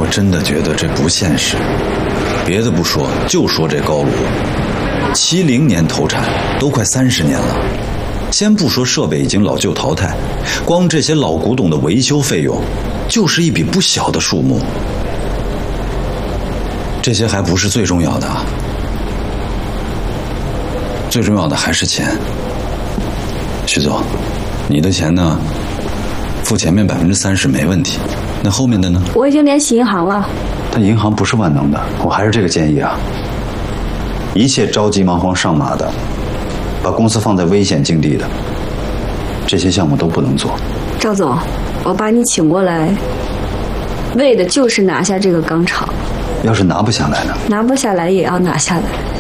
真的觉得这不现实。别的不说，就说这高炉，70年投产，都快30年了。先不说设备已经老旧淘汰，光这些老古董的维修费用，就是一笔不小的数目。这些还不是最重要的啊，最重要的还是钱。徐总，你的钱呢，付前面30%没问题，那后面的呢？ 我已经联系银行了。 但银行不是万能的，我还是这个建议啊，一切着急忙慌上马的，把公司放在危险境地的，这些项目都不能做。 赵总，我把你请过来，为的就是拿下这个钢厂。 要是拿不下来呢？ 拿不下来也要拿下来。